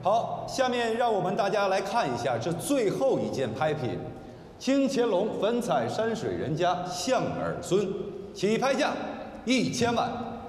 好，下面让我们大家来看一下这最后一件拍品——清乾隆粉彩山水人家象耳孙，起拍价1000万。